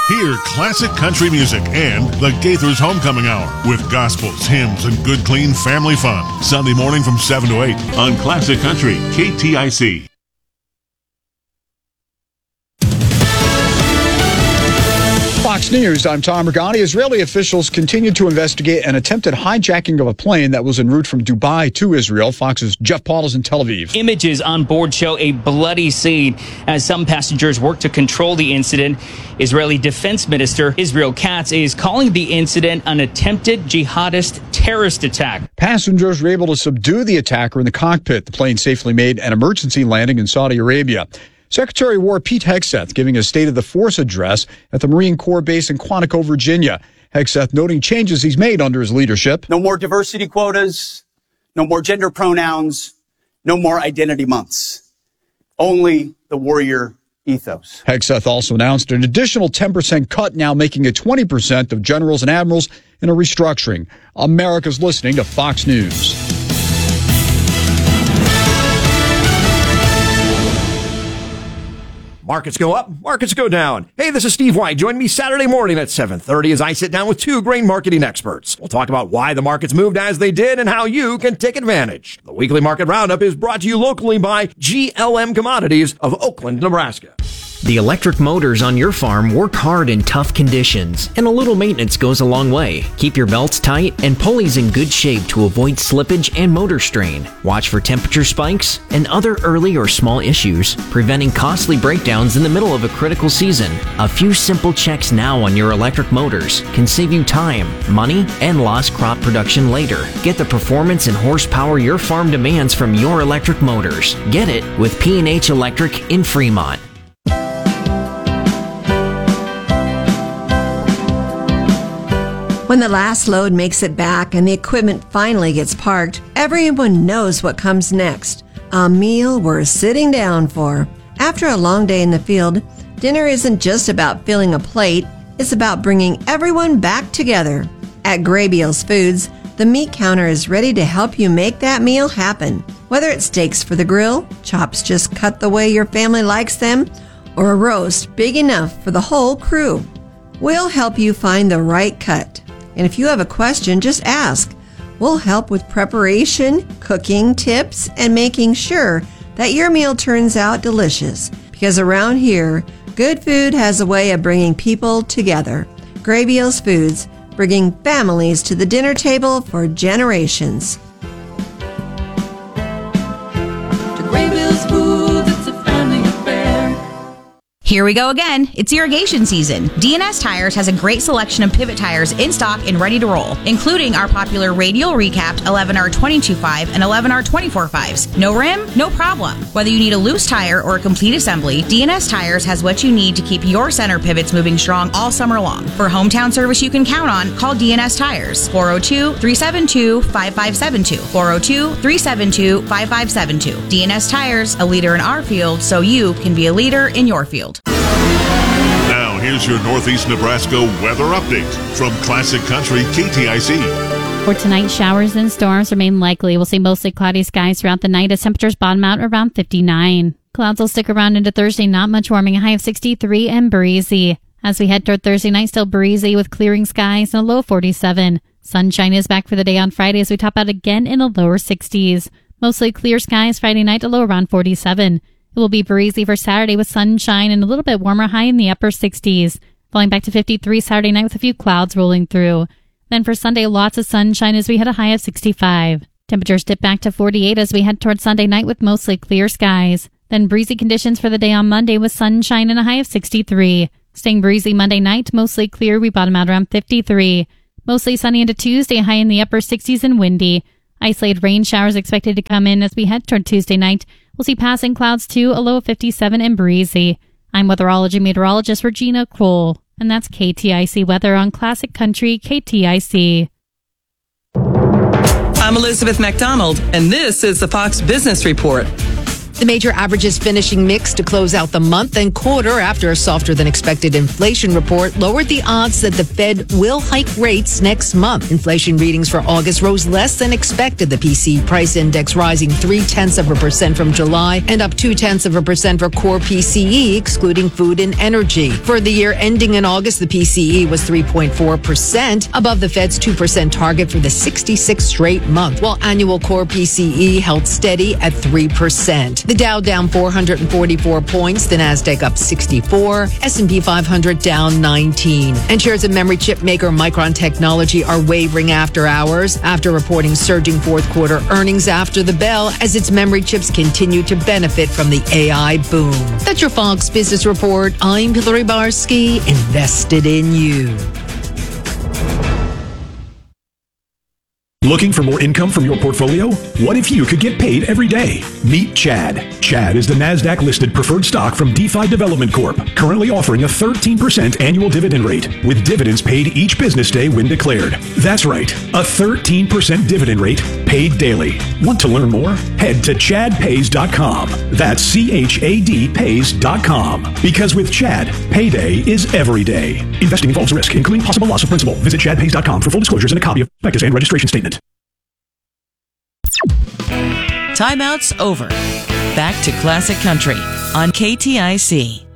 Hear classic country music and the Gaithers Homecoming Hour with gospels, hymns, and good, clean family fun. Sunday morning from 7 to 8 on Classic Country, KTIC. Fox News, I'm Tom Regani. Israeli officials continue to investigate an attempted hijacking of a plane that was en route from Dubai to Israel. Fox's Jeff Paul is in Tel Aviv. Images on board show a bloody scene as some passengers work to control the incident. Israeli Defense Minister Israel Katz is calling the incident an attempted jihadist terrorist attack. Passengers were able to subdue the attacker in the cockpit. The plane safely made an emergency landing in Saudi Arabia. Secretary of War Pete Hegseth giving a State of the Force address at the Marine Corps base in Quantico, Virginia. Hegseth noting changes he's made under his leadership. No more diversity quotas, no more gender pronouns, no more identity months. Only the warrior ethos. Hegseth also announced an additional 10% cut, now making it 20% of generals and admirals in a restructuring. America's listening to Fox News. Markets go up, markets go down. Hey, this is Steve White. Join me Saturday morning at 7:30 as I sit down with two grain marketing experts. We'll talk about why the markets moved as they did and how you can take advantage. The weekly market roundup is brought to you locally by GLM Commodities of Oakland, Nebraska. The electric motors on your farm work hard in tough conditions, and a little maintenance goes a long way. Keep your belts tight and pulleys in good shape to avoid slippage and motor strain. Watch for temperature spikes and other early or small issues, preventing costly breakdowns in the middle of a critical season. A few simple checks now on your electric motors can save you time, money, and lost crop production later. Get the performance and horsepower your farm demands from your electric motors. Get it with P&H Electric in Fremont. When the last load makes it back and the equipment finally gets parked, everyone knows what comes next. A meal worth sitting down for. After a long day in the field, dinner isn't just about filling a plate, it's about bringing everyone back together. At Graybeals Foods, the meat counter is ready to help you make that meal happen. Whether it's steaks for the grill, chops just cut the way your family likes them, or a roast big enough for the whole crew. We'll help you find the right cut. And if you have a question, just ask. We'll help with preparation, cooking tips, and making sure that your meal turns out delicious. Because around here, good food has a way of bringing people together. Graybeals Foods, bringing families to the dinner table for generations. To Graybeals Foods, it's a family affair. Here we go again. It's irrigation season. DNS Tires has a great selection of pivot tires in stock and ready to roll, including our popular radial recapped 11R22.5 and 11R24.5s. No rim? No problem. Whether you need a loose tire or a complete assembly, DNS Tires has what you need to keep your center pivots moving strong all summer long. For hometown service you can count on, call DNS Tires. 402-372-5572. 402-372-5572. DNS Tires, a leader in our field, so you can be a leader in your field. Now, here's your Northeast Nebraska weather update from Classic Country KTIC. For tonight, showers and storms remain likely. We'll see mostly cloudy skies throughout the night as temperatures bottom out around 59. Clouds will stick around into Thursday, not much warming, a high of 63 and breezy. As we head toward Thursday night, still breezy with clearing skies and a low 47. Sunshine is back for the day on Friday as we top out again in the lower 60s. Mostly clear skies Friday night, a low around 47. It will be breezy for Saturday with sunshine and a little bit warmer, high in the upper 60s. Falling back to 53 Saturday night with a few clouds rolling through. Then for Sunday, lots of sunshine as we hit a high of 65. Temperatures dip back to 48 as we head toward Sunday night with mostly clear skies. Then breezy conditions for the day on Monday with sunshine and a high of 63. Staying breezy Monday night, mostly clear. We bottom out around 53. Mostly sunny into Tuesday, high in the upper 60s and windy. Isolated rain showers expected to come in as we head toward Tuesday night. We'll see passing clouds too, a low of 57 and breezy. I'm weatherology meteorologist Regina Cole, and that's KTIC weather on Classic Country KTIC. I'm Elizabeth McDonald, and this is the Fox Business Report. The major averages finishing mixed to close out the month and quarter after a softer than expected inflation report lowered the odds that the Fed will hike rates next month. Inflation readings for August rose less than expected. The PCE price index rising 0.3% from July and up 0.2% for core PCE, excluding food and energy. For the year ending in August, the PCE was 3.4%, above the Fed's 2% target for the 66th straight month, while annual core PCE held steady at 3%. The Dow down 444 points, the Nasdaq up 64, S&P 500 down 19. And shares of memory chip maker Micron Technology are wavering after hours after reporting surging fourth quarter earnings after the bell as its memory chips continue to benefit from the AI boom. That's your Fox Business Report. I'm Hillary Barsky, invested in you. Looking for more income from your portfolio? What if you could get paid every day? Meet Chad. Chad is the NASDAQ-listed preferred stock from DeFi Development Corp., currently offering a 13% annual dividend rate, with dividends paid each business day when declared. That's right, a 13% dividend rate paid daily. Want to learn more? Head to chadpays.com. That's CHAD pays.com. Because with Chad, payday is every day. Investing involves risk, including possible loss of principal. Visit chadpays.com for full disclosures and a copy of prospectus and registration statement. Timeout's over. Back to Classic Country on KTIC.